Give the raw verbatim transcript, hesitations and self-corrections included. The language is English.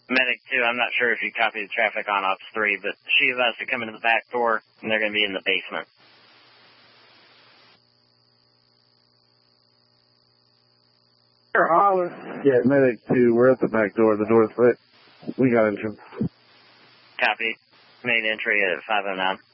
Medic two, I'm not sure if you copied the traffic on Ops three, but she of us are coming to the back door, and they're going to be in the basement. Holler. Yeah, Medic two, we're at the back door. The door's lit. We got entrance. Copy. Made entry at five oh nine.